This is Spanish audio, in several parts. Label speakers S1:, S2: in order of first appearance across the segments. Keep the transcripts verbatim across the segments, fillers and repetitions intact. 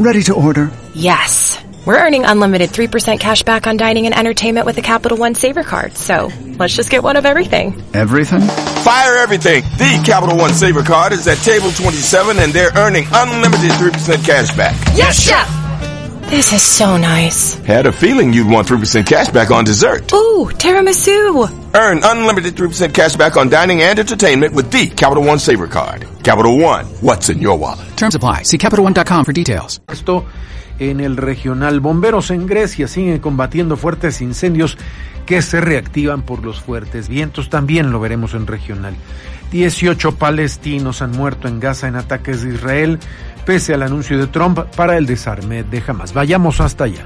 S1: Ready to order.
S2: Yes. We're earning unlimited three percent cash back on dining and entertainment with the Capital One Saver Card. So, let's just get one of everything.
S1: Everything?
S3: Fire everything. The Capital One Saver Card is at table twenty-seven and they're earning unlimited three percent cash back.
S2: Yes, Chef! This is so nice.
S3: Had a feeling you'd want three percent cash back on dessert.
S2: Ooh, tiramisu.
S3: Earn unlimited three percent cash back on dining and entertainment with the Capital One Saver Card. Capital One, what's in your wallet?
S4: Terms apply. See Capital One dot com for details.
S5: Esto en el regional. Bomberos en Grecia siguen combatiendo fuertes incendios que se reactivan por los fuertes vientos. También lo veremos en regional. dieciocho palestinos han muerto en Gaza en ataques de Israel, pese al anuncio de Trump para el desarme de Hamas. Vayamos hasta allá.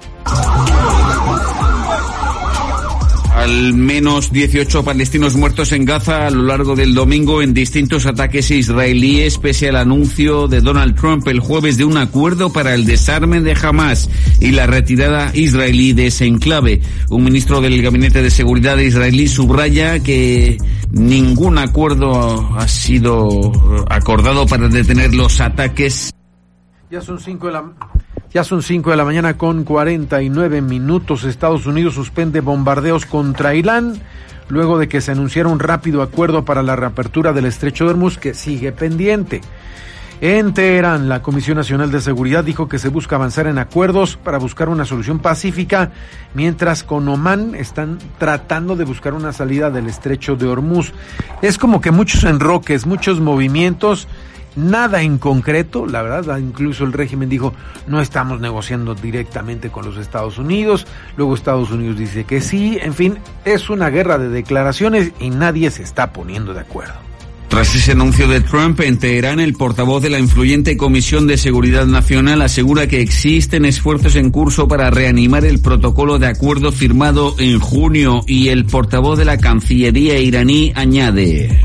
S6: Al menos dieciocho palestinos muertos en Gaza a lo largo del domingo en distintos ataques israelíes, pese al anuncio de Donald Trump el jueves de un acuerdo para el desarme de Hamas y la retirada israelí de ese enclave. Un ministro del Gabinete de Seguridad israelí subraya que ningún acuerdo ha sido acordado para detener los ataques.
S5: Ya son cinco de la... Ya son cinco de la mañana con cuarenta y nueve minutos. Estados Unidos suspende bombardeos contra Irán luego de que se anunciara un rápido acuerdo para la reapertura del estrecho de Hormuz, que sigue pendiente. En Teherán, la Comisión Nacional de Seguridad dijo que se busca avanzar en acuerdos para buscar una solución pacífica, mientras con Omán están tratando de buscar una salida del estrecho de Hormuz. Es como que muchos enroques, muchos movimientos. Nada en concreto, la verdad, incluso el régimen dijo, no estamos negociando directamente con los Estados Unidos, luego Estados Unidos dice que sí, en fin, es una guerra de declaraciones y nadie se está poniendo de acuerdo.
S6: Tras ese anuncio de Trump en Teherán, el portavoz de la influyente Comisión de Seguridad Nacional asegura que existen esfuerzos en curso para reanimar el protocolo de acuerdo firmado en junio, y el portavoz de la Cancillería iraní añade: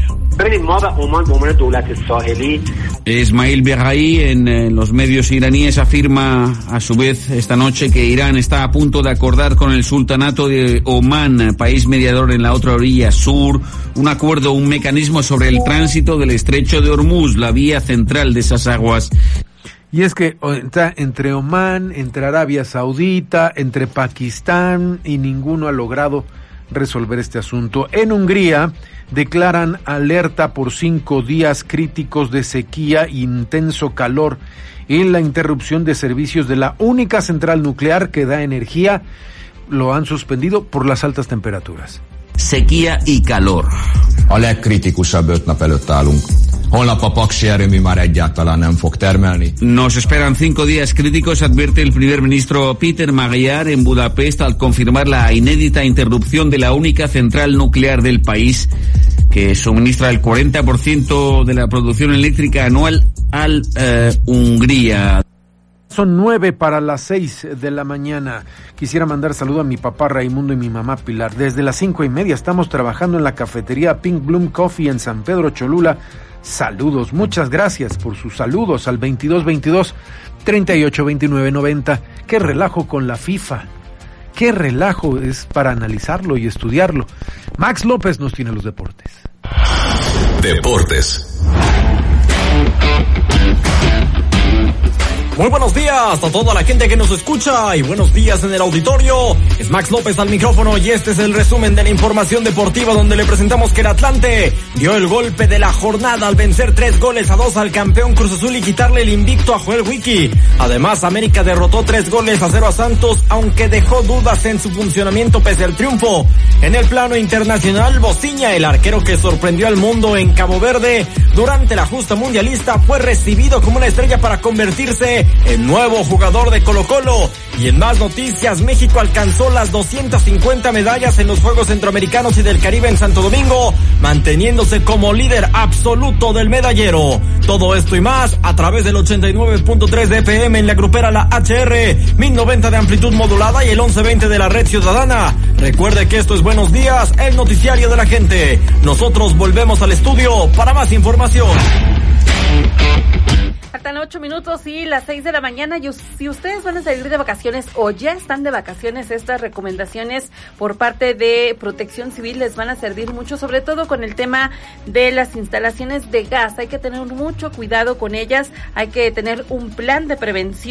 S6: Esmail Beghai en, en los medios iraníes afirma a su vez esta noche que Irán está a punto de acordar con el sultanato de Omán, país mediador en la otra orilla sur, un acuerdo, un mecanismo sobre el tránsito del estrecho de Hormuz, la vía central de esas aguas.
S5: Y es que está entre Omán, entre Arabia Saudita, entre Pakistán, y ninguno ha logrado resolver este asunto. En Hungría declaran alerta por cinco días críticos de sequía e intenso calor y la interrupción de servicios de la única central nuclear que da energía. Lo han suspendido por las altas temperaturas.
S6: Sequía y calor.
S7: A legkritikusabb öt nap előtt állunk. Holnap a Paksi erőmű már egyáltalán nem fog termelni.
S6: Nos esperan cinco días críticos, advierte el primer ministro Peter Magyar en Budapest al confirmar la inédita interrupción de la única central nuclear del país, que suministra el cuarenta por ciento de la producción eléctrica anual al eh, Hungría.
S5: Son nueve para las seis de la mañana. Quisiera mandar saludo a mi papá Raimundo y mi mamá Pilar. Desde las cinco y media estamos trabajando en la cafetería Pink Bloom Coffee en San Pedro Cholula. Saludos, muchas gracias por sus saludos al veintidós veintidós treinta y ocho veintinueve noventa. Qué relajo con la FIFA. Qué relajo es para analizarlo y estudiarlo. Max López nos tiene los deportes.
S8: Deportes.
S9: Muy buenos días a toda la gente que nos escucha y buenos días en el auditorio. Es Max López al micrófono y este es el resumen de la información deportiva, donde le presentamos que el Atlante dio el golpe de la jornada al vencer tres goles a dos al campeón Cruz Azul y quitarle el invicto a Joel Wiki. Además, América derrotó tres goles a cero a Santos, aunque dejó dudas en su funcionamiento pese al triunfo. En el plano internacional, Bociña, el arquero que sorprendió al mundo en Cabo Verde durante la justa mundialista, fue recibido como una estrella para convertirse el nuevo jugador de Colo-Colo. Y en más noticias, México alcanzó las doscientas cincuenta medallas en los Juegos Centroamericanos y del Caribe en Santo Domingo, manteniéndose como líder absoluto del medallero. Todo esto y más a través del ochenta y nueve punto tres de F M en la grupera La H R, mil noventa de amplitud modulada y el once veinte de la red ciudadana. Recuerde que esto es Buenos Días, el noticiario de la gente. Nosotros volvemos al estudio para más información.
S10: Faltan ocho minutos y las seis de la mañana. Y si ustedes van a salir de vacaciones o ya están de vacaciones, estas recomendaciones por parte de Protección Civil les van a servir mucho, sobre todo con el tema de las instalaciones de gas. Hay que tener mucho cuidado con ellas, hay que tener un plan de prevención